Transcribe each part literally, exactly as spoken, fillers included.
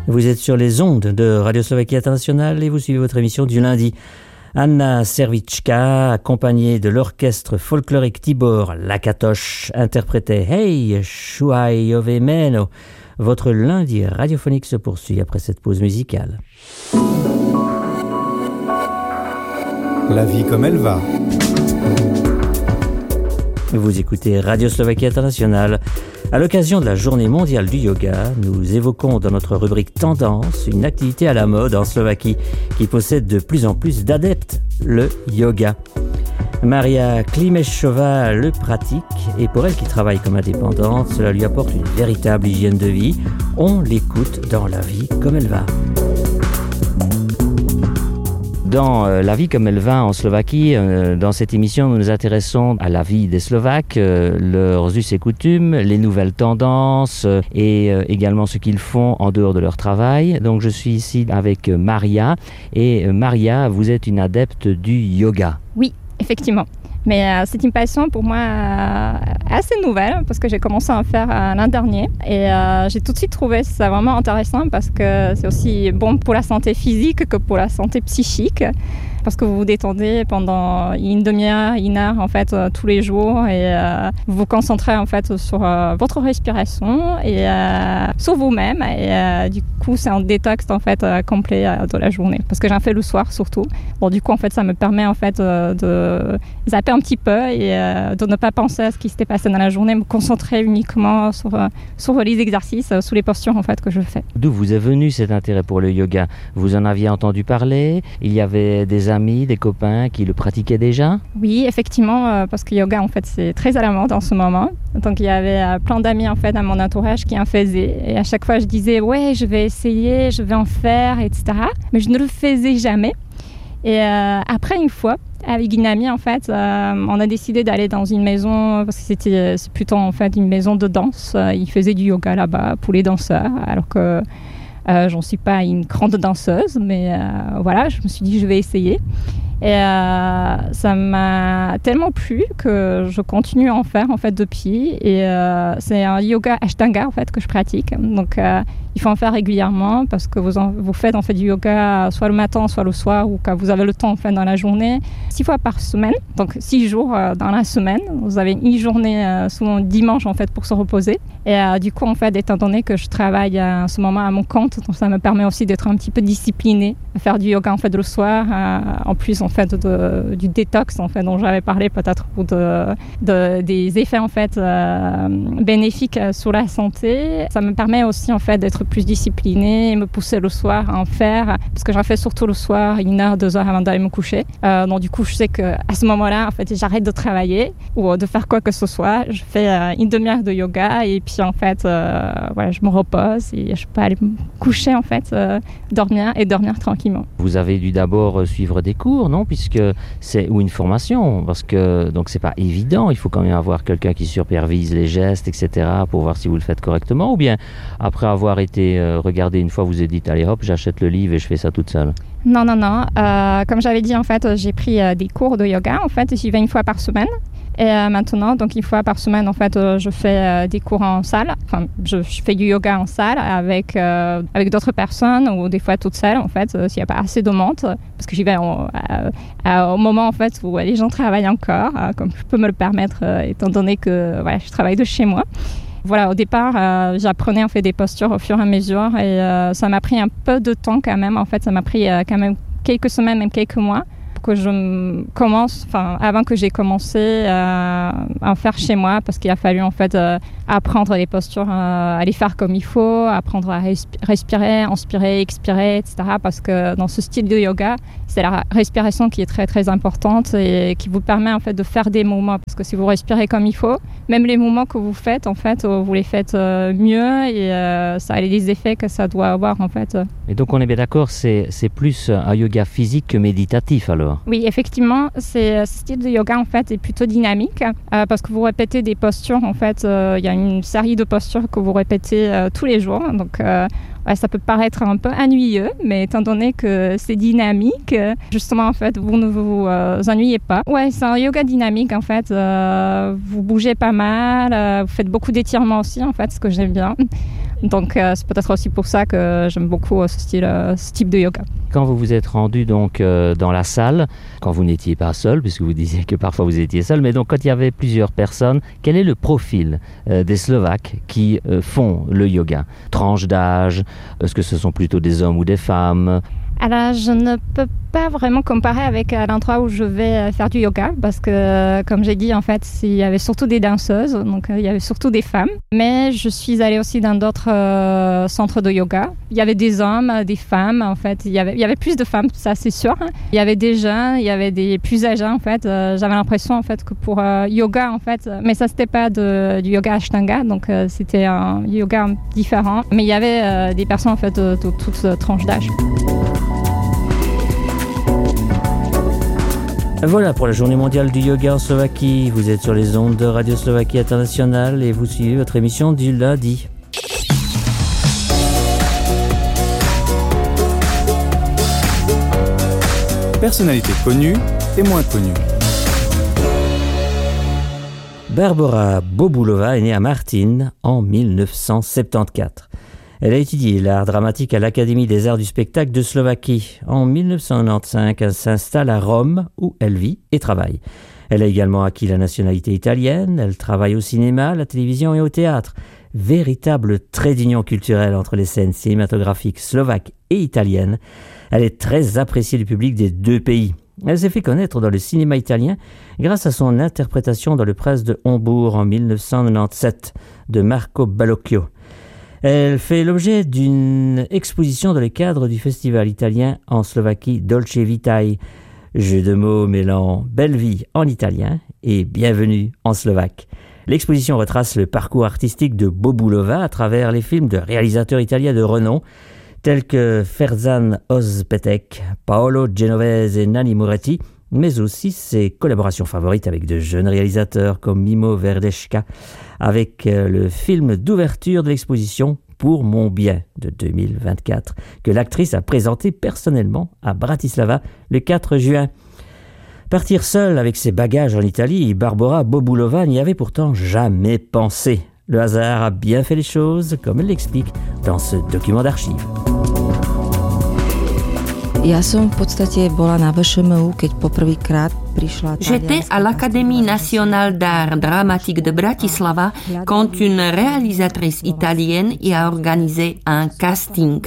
Vous êtes sur les ondes de Radio Slovaquie Internationale et vous suivez votre émission du lundi. Anna Servička, accompagnée de l'orchestre folklorique Tibor Lakatoš, interprétait Hey, Shuai Ove Meno. Votre lundi radiophonique se poursuit après cette pause musicale. La vie comme elle va. Vous écoutez Radio Slovaquie Internationale. À l'occasion de la Journée mondiale du yoga, nous évoquons dans notre rubrique Tendance une activité à la mode en Slovaquie qui possède de plus en plus d'adeptes, le yoga. Maria Klimešová le pratique et pour elle qui travaille comme indépendante, cela lui apporte une véritable hygiène de vie. On l'écoute dans La vie comme elle va. Dans euh, La vie comme elle va en Slovaquie, euh, dans cette émission, nous nous intéressons à la vie des Slovaques, euh, leurs us et coutumes, les nouvelles tendances euh, et euh, également ce qu'ils font en dehors de leur travail. Donc je suis ici avec euh, Maria et euh, Maria, vous êtes une adepte du yoga. Oui, effectivement. Mais euh, c'est une passion pour moi euh, assez nouvelle parce que j'ai commencé à en faire euh, l'an dernier et euh, j'ai tout de suite trouvé ça vraiment intéressant parce que c'est aussi bon pour la santé physique que pour la santé psychique parce que vous vous détendez pendant une demi-heure, une heure en fait euh, tous les jours et euh, vous vous concentrez en fait sur euh, votre respiration et euh, sur vous-même et euh, du coup c'est un détox en fait euh, complet euh, de la journée parce que j'en fais le soir surtout. Bon du coup en fait ça me permet en fait euh, de zapper un petit peu et euh, de ne pas penser à ce qui s'était passé dans la journée, me concentrer uniquement sur, euh, sur les exercices, euh, sur les postures en fait que je fais. D'où vous est venu cet intérêt pour le yoga? Vous en aviez entendu parler? Il y avait des amis, des copains qui le pratiquaient déjà? Oui, effectivement, euh, parce que yoga en fait c'est très à la mode en ce moment. Donc il y avait euh, plein d'amis en fait dans mon entourage qui en faisaient et à chaque fois je disais ouais je vais essayer, je vais en faire, et cetera. Mais je ne le faisais jamais. Et euh, après une fois, avec une amie en fait, euh, on a décidé d'aller dans une maison parce que c'était c'est plutôt en fait une maison de danse. Ils faisaient du yoga là-bas pour les danseurs, alors que euh, j'en suis pas une grande danseuse, mais euh, voilà, je me suis dit je vais essayer. Et euh, ça m'a tellement plu que je continue à en faire en fait depuis. Et euh, c'est un yoga Ashtanga en fait que je pratique. Donc euh, il faut en faire régulièrement parce que vous, en, vous faites en fait du yoga soit le matin, soit le soir ou quand vous avez le temps en fait dans la journée, six fois par semaine. Donc six jours euh, dans la semaine. Vous avez une journée euh, souvent dimanche en fait pour se reposer. Et euh, du coup en fait étant donné que je travaille à ce moment à mon compte, donc ça me permet aussi d'être un petit peu disciplinée, à faire du yoga en fait le soir. Euh, en plus en fait de, du détox en fait dont j'avais parlé peut-être ou de, de des effets en fait euh, bénéfiques sur la santé. Ça me permet aussi en fait d'être plus disciplinée et me pousser le soir à en faire parce que j'en fais surtout le soir une heure deux heures avant d'aller me coucher. Euh, donc du coup je sais que à ce moment-là en fait j'arrête de travailler ou de faire quoi que ce soit. Je fais euh, une demi-heure de yoga et puis en fait euh, voilà je me repose et je peux aller me coucher en fait euh, dormir et dormir tranquillement. Vous avez dû d'abord suivre des cours, non? Puisque c'est ou une formation, parce que donc c'est pas évident. Il faut quand même avoir quelqu'un qui supervise les gestes, et cetera, pour voir si vous le faites correctement. Ou bien après avoir été euh, regardé une fois, vous avez dit allez hop, j'achète le livre et je fais ça toute seule. Non non non. Euh, comme j'avais dit en fait, j'ai pris euh, des cours de yoga. En fait, j'y vais une fois par semaine. Et euh, maintenant, donc une fois par semaine, en fait, euh, je fais euh, des cours en salle. Enfin, je, je fais du yoga en salle avec euh, avec d'autres personnes ou des fois toute seule, en fait, euh, s'il n'y a pas assez de monde, parce que j'y vais en, à, à, au moment en fait où les gens travaillent encore, euh, comme je peux me le permettre, euh, étant donné que voilà, je travaille de chez moi. Voilà, au départ, euh, j'apprenais en fait des postures au fur et à mesure et euh, ça m'a pris un peu de temps quand même. En fait, ça m'a pris euh, quand même quelques semaines, même quelques mois. Que je commence, enfin avant que j'ai commencé euh, à en faire chez moi, parce qu'il a fallu en fait euh, apprendre les postures, euh, à les faire comme il faut, apprendre à respi- respirer, inspirer, expirer, et cetera. Parce que dans ce style de yoga, c'est la respiration qui est très très importante et qui vous permet en fait de faire des mouvements. Parce que si vous respirez comme il faut, même les mouvements que vous faites, en fait, vous les faites euh, mieux et euh, ça a les effets que ça doit avoir en fait. Et donc on est bien d'accord, c'est c'est plus un yoga physique que méditatif alors. Oui, effectivement, c'est, ce style de yoga en fait est plutôt dynamique euh, parce que vous répétez des postures. En fait, euh, il y a une série de postures que vous répétez euh, tous les jours. Donc, euh, ouais, ça peut paraître un peu ennuyeux, mais étant donné que c'est dynamique, justement en fait, vous ne vous euh, ennuyez pas. Ouais, c'est un yoga dynamique en fait. Euh, vous bougez pas mal, euh, vous faites beaucoup d'étirements aussi en fait, ce que j'aime bien. Donc euh, c'est peut-être aussi pour ça que j'aime beaucoup ce, style, ce type de yoga. Quand vous vous êtes rendu donc euh, dans la salle, quand vous n'étiez pas seul, puisque vous disiez que parfois vous étiez seul, mais donc quand il y avait plusieurs personnes, quel est le profil euh, des Slovaques qui euh, font le yoga? Tranche d'âge, est-ce que ce sont plutôt des hommes ou des femmes? Alors, je ne peux pas vraiment comparer avec l'endroit où je vais faire du yoga parce que, comme j'ai dit, en fait, il y avait surtout des danseuses, donc il y avait surtout des femmes. Mais je suis allée aussi dans d'autres euh, centres de yoga. Il y avait des hommes, des femmes, en fait. Il y avait, il y avait plus de femmes, ça c'est sûr. Il y avait des jeunes, il y avait des plus âgés, en fait. Euh, j'avais l'impression, en fait, que pour euh, yoga, en fait, mais ça, c'était pas de, du yoga Ashtanga, donc euh, c'était un yoga différent. Mais il y avait euh, des personnes, en fait, de, de toutes tranches d'âge. Voilà pour la journée mondiale du yoga en Slovaquie. Vous êtes sur les ondes de Radio Slovaquie Internationale et vous suivez votre émission du lundi. Personnalités connues et moins connues. Barbora Bobulova est née à Martin en dix-neuf cent soixante-quatorze. Elle a étudié l'art dramatique à l'Académie des arts du spectacle de Slovaquie. En dix-neuf cent quatre-vingt-quinze, elle s'installe à Rome où elle vit et travaille. Elle a également acquis la nationalité italienne. Elle travaille au cinéma, à la télévision et au théâtre. Véritable trait d'union culturelle entre les scènes cinématographiques slovaques et italiennes. Elle est très appréciée du public des deux pays. Elle s'est fait connaître dans le cinéma italien grâce à son interprétation dans le Prince de Hombourg en dix-neuf cent quatre-vingt-dix-sept de Marco Bellocchio. Elle fait l'objet d'une exposition dans le cadre du festival italien en Slovaquie Dolce Vitae. Jeu de mots mêlant belle vie en italien et bienvenue en slovaque. L'exposition retrace le parcours artistique de Bobulova à travers les films de réalisateurs italiens de renom tels que Ferzan Ozpetek, Paolo Genovese et Nanni Moretti, mais aussi ses collaborations favorites avec de jeunes réalisateurs comme Mimo Verdeshka, avec le film d'ouverture de l'exposition Pour mon bien de deux mille vingt-quatre, que l'actrice a présenté personnellement à Bratislava le quatre juin. Partir seule avec ses bagages en Italie, Barbora Bobulova n'y avait pourtant jamais pensé. Le hasard a bien fait les choses, comme elle l'explique dans ce document d'archives. Ja som v podstate bola na vé š em ú, keď poprvýkrát prišla... J'étais à l'Académie nationale d'art dramatique de Bratislava quand une réalisatrice italienne y a organisé un casting.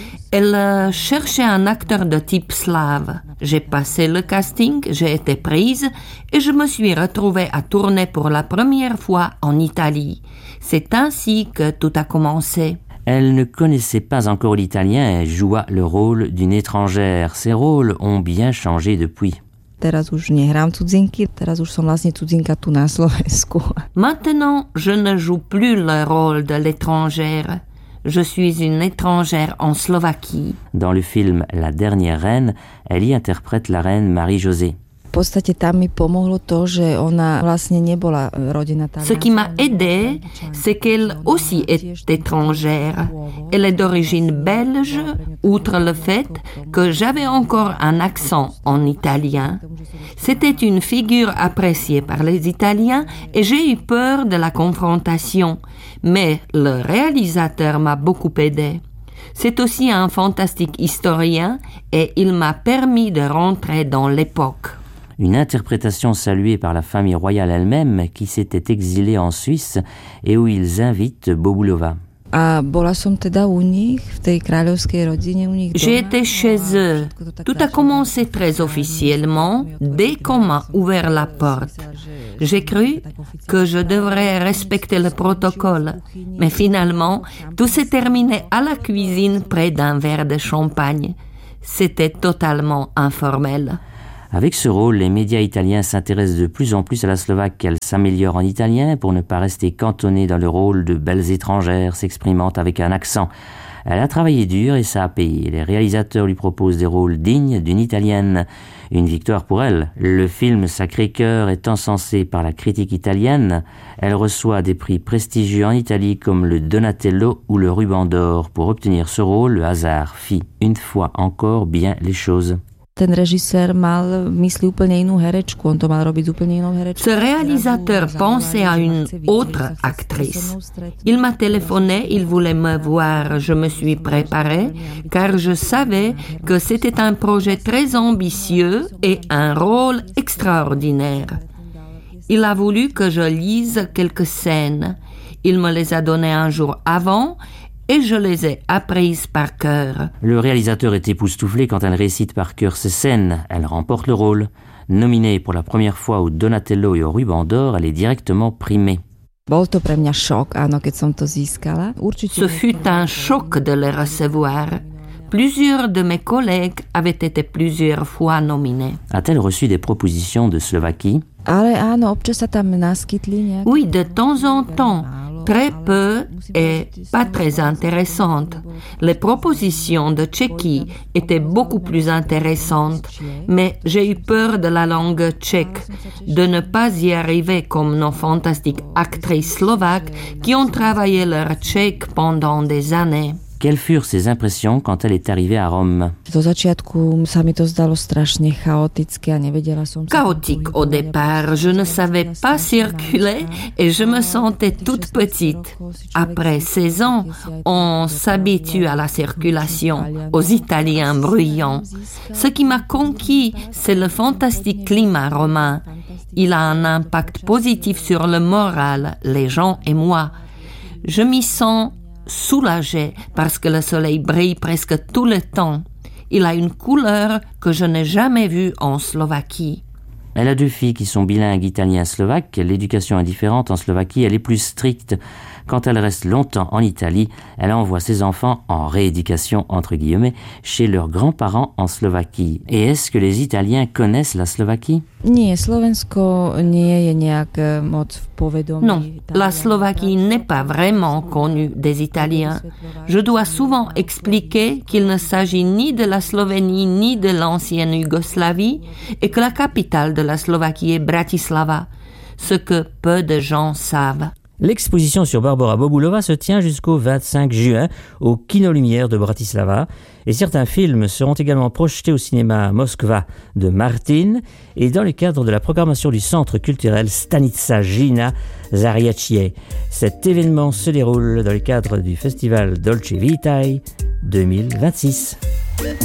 Elle cherchait un acteur de type slave. J'ai passé le casting, j'ai été prise et je me suis retrouvée à tourner pour la première fois en Italie. C'est ainsi que tout a commencé. Elle ne connaissait pas encore l'italien et joua le rôle d'une étrangère. Ses rôles ont bien changé depuis. Teraz už nehrám cudzinky, teraz už som vlastne cudzinka tu na Slovensku. Maintenant, je ne joue plus le rôle de l'étrangère. Je suis une étrangère en Slovaquie. Dans le film La dernière reine, elle y interprète la reine Marie-Josée. V podstate tam mi pomohlo to, že ona vlastne nebola rodená tam. Ce qui m'a aidé, c'est qu'elle aussi est étrangère. Elle est d'origine belge, outre le fait que j'avais encore un accent en italien. C'était une figure appréciée par les Italiens et j'ai eu peur de la confrontation. Mais le réalisateur m'a beaucoup aidé. C'est aussi un fantastique historien et il m'a permis de rentrer dans l'époque. Une interprétation saluée par la famille royale elle-même qui s'était exilée en Suisse et où ils invitent Bobulova. A bola som teda u nich, v tej kráľovskej rodine u nich doma. J'ai été chez eux. Tout a commencé très officiellement dès qu'on m'a ouvert la porte. J'ai cru que je devrais respecter le protocole, mais finalement, tout s'est terminé à la cuisine près d'un verre de champagne. C'était totalement informel. Avec ce rôle, les médias italiens s'intéressent de plus en plus à la Slovaque. Elle s'améliore en italien pour ne pas rester cantonnée dans le rôle de belles étrangères s'exprimant avec un accent. Elle a travaillé dur et ça a payé. Les réalisateurs lui proposent des rôles dignes d'une italienne. Une victoire pour elle. Le film Sacré-Cœur est encensé par la critique italienne. Elle reçoit des prix prestigieux en Italie comme le Donatello ou le Ruban d'Or. Pour obtenir ce rôle, le hasard fit une fois encore bien les choses. Ten režisér mal v mysli úplne inú herečku, on to mal robiť úplne inou herečkou. Ce réalisateur pensait à une autre actrice. Il m'a téléphoné, il voulait me voir. Je me suis préparée car je savais que c'était un projet très ambitieux et un rôle extraordinaire. Il a voulu que je lise quelques scènes. Il me les a données un jour avant et je les ai apprises par cœur. Le réalisateur est époustouflé quand elle récite par cœur ces scènes. Elle remporte le rôle. Nominée pour la première fois au Donatello et au Ruban d'Or, elle est directement primée. Bol to pre mňa šok, áno, keď som to získala. Ce fut un choc de le recevoir. Plusieurs de mes collègues avaient été plusieurs fois nominés. A-t-elle reçu des propositions de Slovaquie? Ale áno, občas sa tam naskytli nejaké... Oui, de temps en temps. Très peu et pas très intéressantes. Les propositions de Tchéquie étaient beaucoup plus intéressantes, mais j'ai eu peur de la langue tchèque, de ne pas y arriver comme nos fantastiques actrices slovaques qui ont travaillé leur tchèque pendant des années. Quelles furent ses impressions quand elle est arrivée à Rome? Do začiatku sa mi to zdalo strašne chaotické a nevedela som... Chaotique au départ, je ne savais pas circuler et je me sentais toute petite. Après seize ans, on s'habitue à la circulation, aux Italiens bruyants. Ce qui m'a conquis, c'est le fantastique climat romain. Il a un impact positif sur le moral, les gens et moi. Je m'y sens soulagée parce que le soleil brille presque tout le temps. Il a une couleur que je n'ai jamais vue en Slovaquie. Elle a deux filles qui sont bilingues italien-slovaque. L'éducation est différente en Slovaquie, elle est plus stricte. Quand elle reste longtemps en Italie, elle envoie ses enfants en rééducation, entre guillemets, chez leurs grands-parents en Slovaquie. Et est-ce que les Italiens connaissent la Slovaquie? Nie, Slovensko nie je nejak moc v povedomí. Non, la Slovaquie n'est pas vraiment connue des Italiens. Je dois souvent expliquer qu'il ne s'agit ni de la Slovénie ni de l'ancienne Yougoslavie et que la capitale de la Slovaquie est Bratislava, ce que peu de gens savent. L'exposition sur Barbora Bobulova se tient jusqu'au vingt-cinq juin au Kino Lumière de Bratislava et certains films seront également projetés au cinéma Moskva de Martin et dans le cadre de la programmation du centre culturel Stanica Gina Zariacie. Cet événement se déroule dans le cadre du festival Dolce Vitae deux mille vingt-six.